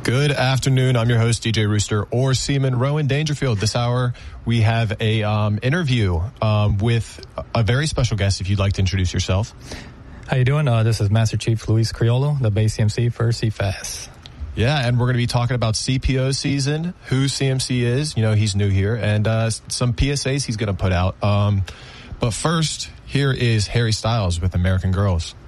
Good afternoon. I'm your host, DJ Rooster, or Seaman Rowan Dangerfield. This hour, we have a interview with a very special guest, if you'd like to introduce yourself. How you doing? This is Master Chief Luis Criollo, the base CMC for CFAS. Yeah, and we're going to be talking about CPO season, who CMC is. You know, he's new here, and some PSAs he's going to put out. But first, here is Harry Styles with American Girls.